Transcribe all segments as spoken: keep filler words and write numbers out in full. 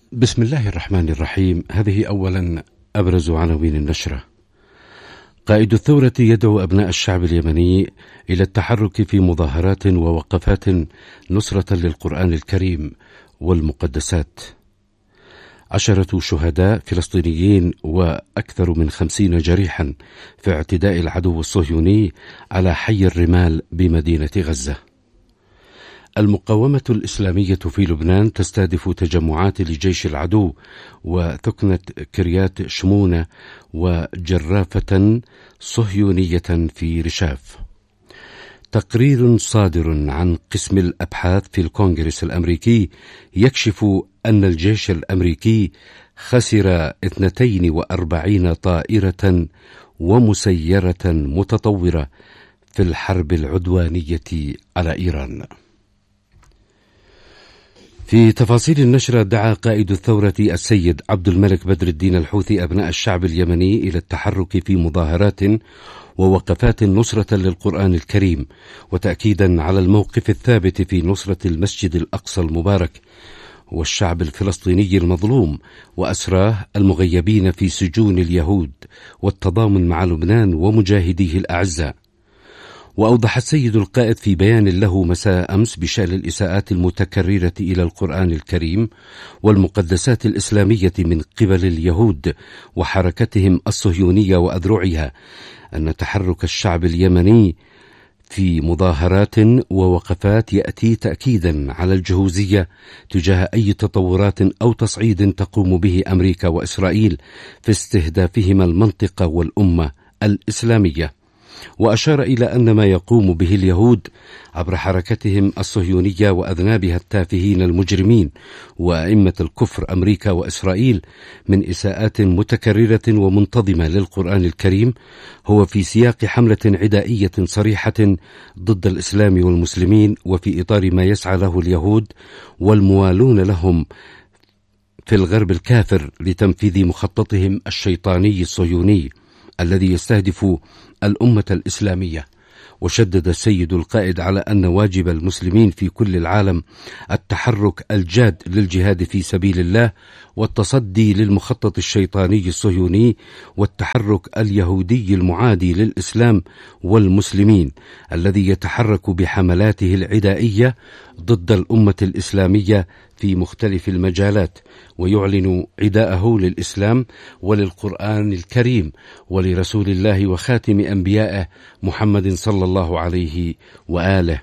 بسم الله الرحمن الرحيم. هذه أولا أبرز عناوين النشرة. قائد الثورة يدعو أبناء الشعب اليمني إلى التحرك في مظاهرات ووقفات نصرة للقرآن الكريم والمقدسات. عشرة شهداء فلسطينيين وأكثر من خمسين جريحا في اعتداء العدو الصهيوني على حي الرمال بمدينة غزة. المقاومة الإسلامية في لبنان تستهدف تجمعات لجيش العدو وثكنة كريات شمونة وجرافة صهيونية في رشاف. تقرير صادر عن قسم الأبحاث في الكونغرس الأمريكي يكشف أن الجيش الأمريكي خسر اثنتين وأربعين طائرة ومسيرة متطورة في الحرب العدوانية على إيران. في تفاصيل النشرة، دعا قائد الثورة السيد عبد الملك بدر الدين الحوثي أبناء الشعب اليمني إلى التحرك في مظاهرات ووقفات نصرة للقرآن الكريم، وتأكيدا على الموقف الثابت في نصرة المسجد الأقصى المبارك والشعب الفلسطيني المظلوم وأسراه المغيبين في سجون اليهود، والتضامن مع لبنان ومجاهديه الأعزاء. وأوضح السيد القائد في بيان له مساء أمس بشأن الإساءات المتكررة إلى القرآن الكريم والمقدسات الإسلامية من قبل اليهود وحركتهم الصهيونية وأذرعها أن تحرك الشعب اليمني في مظاهرات ووقفات يأتي تأكيدا على الجهوزية تجاه أي تطورات أو تصعيد تقوم به أمريكا وإسرائيل في استهدافهما المنطقة والأمة الإسلامية. وأشار إلى أن ما يقوم به اليهود عبر حركتهم الصهيونية وأذنابها التافهين المجرمين وأئمة الكفر أمريكا وإسرائيل من إساءات متكررة ومنتظمة للقرآن الكريم هو في سياق حملة عدائية صريحة ضد الإسلام والمسلمين، وفي إطار ما يسعى له اليهود والموالون لهم في الغرب الكافر لتنفيذ مخططهم الشيطاني الصهيوني الذي يستهدف الأمة الإسلامية. وشدد السيد القائد على أن واجب المسلمين في كل العالم التحرك الجاد للجهاد في سبيل الله والتصدي للمخطط الشيطاني الصهيوني والتحرك اليهودي المعادي للإسلام والمسلمين الذي يتحرك بحملاته العدائية ضد الأمة الإسلامية في مختلف المجالات، ويعلن عداءه للإسلام وللقرآن الكريم ولرسول الله وخاتم أنبيائه محمد صلى الله عليه وآله.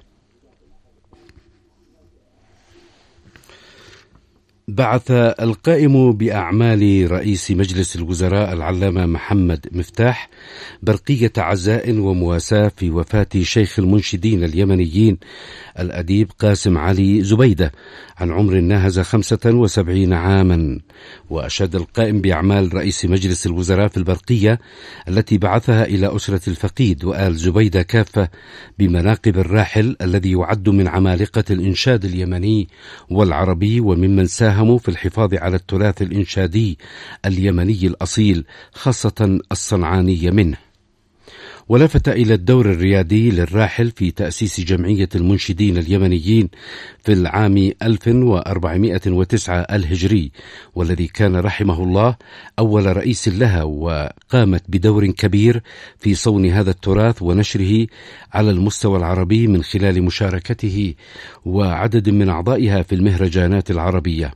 بعث القائم بأعمال رئيس مجلس الوزراء العلامة محمد مفتاح برقية عزاء ومواساة في وفاة شيخ المنشدين اليمنيين الأديب قاسم علي زبيدة عن عمر ناهز خمسة وسبعين عاما. وأشاد القائم بأعمال رئيس مجلس الوزراء في البرقية التي بعثها إلى أسرة الفقيد وآل زبيدة كافة بمناقب الراحل الذي يعد من عمالقة الإنشاد اليمني والعربي وممن ساهموا في الحفاظ على التراث الإنشادي اليمني الأصيل خاصة الصنعاني منه. ولفت إلى الدور الريادي للراحل في تأسيس جمعية المنشدين اليمنيين في العام ألف وأربعمائة وتسعة الهجري، والذي كان رحمه الله أول رئيس لها، وقامت بدور كبير في صون هذا التراث ونشره على المستوى العربي من خلال مشاركته وعدد من أعضائها في المهرجانات العربية.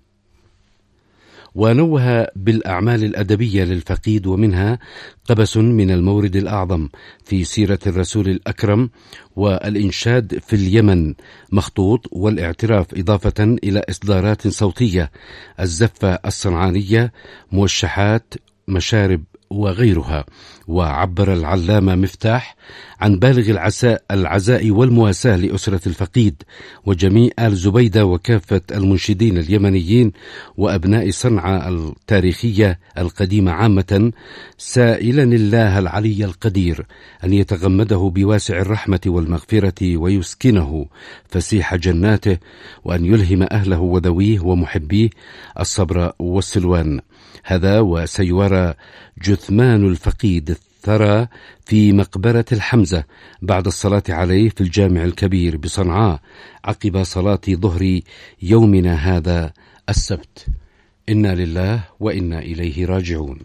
ونوه بالأعمال الأدبية للفقيد، ومنها قبس من المورد الأعظم في سيرة الرسول الأكرم، والإنشاد في اليمن مخطوط، والاعتراف، إضافة إلى إصدارات صوتية، الزفة الصنعانية، موشحات، مشارب وغيرها. وعبر العلامة مفتاح عن بالغ العزاء العزاء والمواساة لأسرة الفقيد وجميع آل زبيدة وكافة المنشدين اليمنيين وأبناء صنعاء التاريخية القديمة عامة، سائلا الله العلي القدير أن يتغمده بواسع الرحمة والمغفرة ويسكنه فسيح جناته، وأن يلهم أهله وذويه ومحبيه الصبر والسلوان. هذا وسيرى جثمان الفقيد الثرى في مقبرة الحمزة بعد الصلاة عليه في الجامع الكبير بصنعاء عقب صلاة ظهر يومنا هذا السبت إنا لله وإنا إليه راجعون.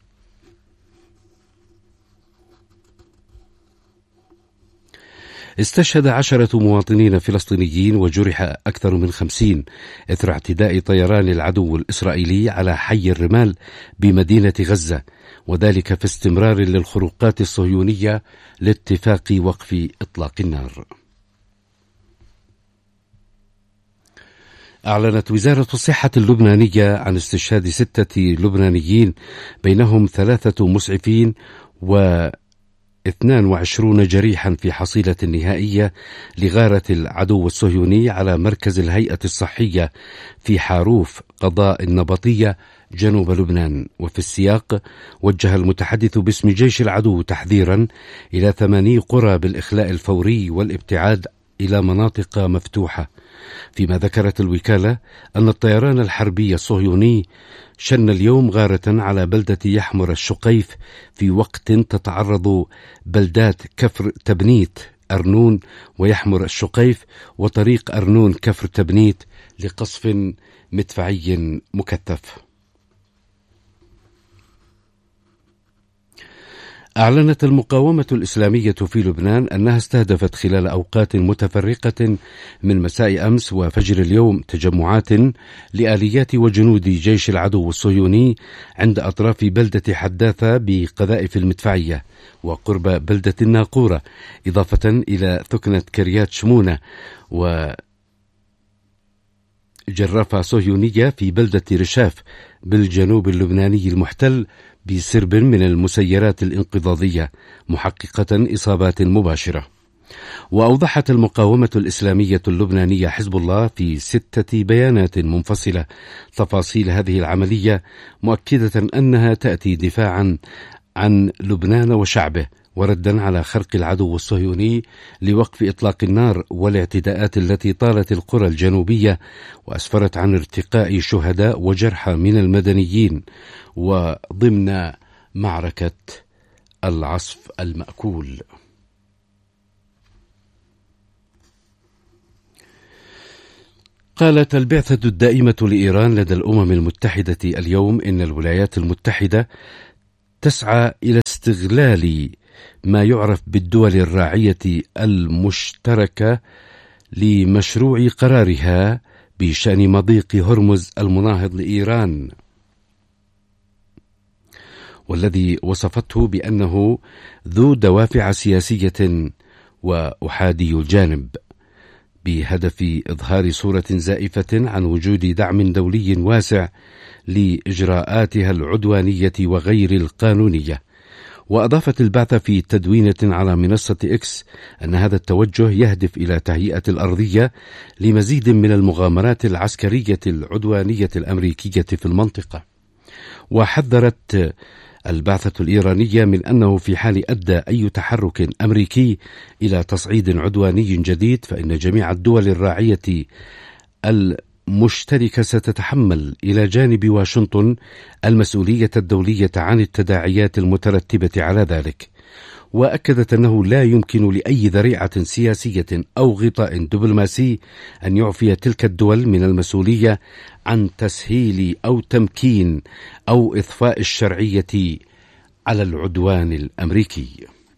استشهد عشرة مواطنين فلسطينيين وجرح أكثر من خمسين إثر اعتداء طيران العدو الإسرائيلي على حي الرمال بمدينة غزة، وذلك في استمرار للخروقات الصهيونية لاتفاق وقف إطلاق النار. أعلنت وزارة الصحة اللبنانية عن استشهاد ستة لبنانيين بينهم ثلاثة مسعفين و اثنان وعشرين جريحا في حصيلة نهائية لغارة العدو الصهيوني على مركز الهيئة الصحية في حاروف قضاء النبطية جنوب لبنان. وفي السياق وجه المتحدث باسم جيش العدو تحذيرا إلى ثماني قرى بالإخلاء الفوري والابتعاد إلى مناطق مفتوحة، فيما ذكرت الوكالة أن الطيران الحربي الصهيوني شن اليوم غارة على بلدة يحمر الشقيف في وقت تتعرض بلدات كفر تبنيت أرنون ويحمر الشقيف وطريق أرنون كفر تبنيت لقصف مدفعي مكثف. أعلنت المقاومة الإسلامية في لبنان أنها استهدفت خلال أوقات متفرقة من مساء أمس وفجر اليوم تجمعات لآليات وجنود جيش العدو الصهيوني عند أطراف بلدة حداثة بقذائف المدفعية وقرب بلدة الناقورة، إضافة إلى ثكنة كريات شمونة وجرافة صهيونية في بلدة رشاف بالجنوب اللبناني المحتل بسرب من المسيرات الانقضاضية، محققة إصابات مباشرة. وأوضحت المقاومة الإسلامية اللبنانية حزب الله في ستة بيانات منفصلة تفاصيل هذه العملية، مؤكدة أنها تأتي دفاعا عن لبنان وشعبه وردا على خرق العدو الصهيوني لوقف إطلاق النار والاعتداءات التي طالت القرى الجنوبية وأسفرت عن ارتقاء شهداء وجرحى من المدنيين وضمن معركة العصف المأكول. قالت البعثة الدائمة لإيران لدى الأمم المتحدة اليوم إن الولايات المتحدة تسعى إلى استغلال ما يعرف بالدول الراعية المشتركة لمشروع قرارها بشأن مضيق هرمز المناهض لإيران، والذي وصفته بأنه ذو دوافع سياسية وأحادي الجانب، بهدف إظهار صورة زائفة عن وجود دعم دولي واسع لإجراءاتها العدوانية وغير القانونية. وأضافت البعثة في تدوينة على منصة إكس أن هذا التوجه يهدف إلى تهيئة الأرضية لمزيد من المغامرات العسكرية العدوانية الأمريكية في المنطقة. وحذرت البعثة الإيرانية من أنه في حال أدى أي تحرك أمريكي إلى تصعيد عدواني جديد فإن جميع الدول الراعية المشتركة ستتحمل إلى جانب واشنطن المسؤولية الدولية عن التداعيات المترتبة على ذلك. وأكدت أنه لا يمكن لأي ذريعة سياسية أو غطاء دبلوماسي أن يعفي تلك الدول من المسؤولية عن تسهيل أو تمكين أو إضفاء الشرعية على العدوان الأمريكي.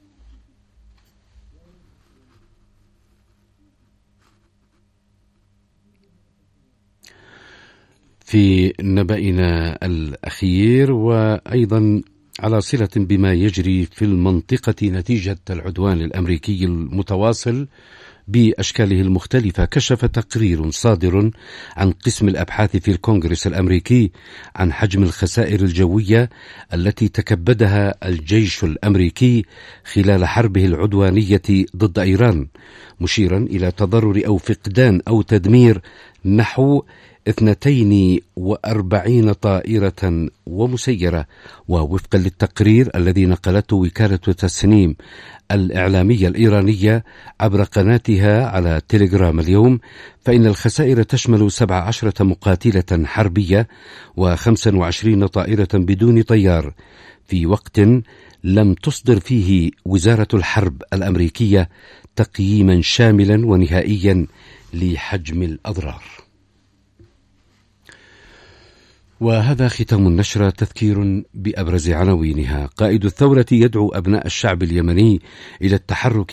في نبأنا الأخير وأيضا على صلة بما يجري في المنطقة نتيجة العدوان الأمريكي المتواصل بأشكاله المختلفة، كشف تقرير صادر عن قسم الأبحاث في الكونغرس الأمريكي عن حجم الخسائر الجوية التي تكبدها الجيش الأمريكي خلال حربه العدوانية ضد إيران، مشيرا إلى تضرر أو فقدان أو تدمير نحو اثنتين وأربعين طائرة ومسيرة. ووفقا للتقرير الذي نقلته وكالة تسنيم الإعلامية الإيرانية عبر قناتها على تيليجرام اليوم، فإن الخسائر تشمل سبع عشرة مقاتلة حربية وخمسة وعشرين طائرة بدون طيار، في وقت لم تصدر فيه وزارة الحرب الأمريكية تقييما شاملا ونهائيا لحجم الأضرار. وهذا ختام النشرة. تذكير بأبرز عناوينها: قائد الثورة يدعو أبناء الشعب اليمني إلى التحرك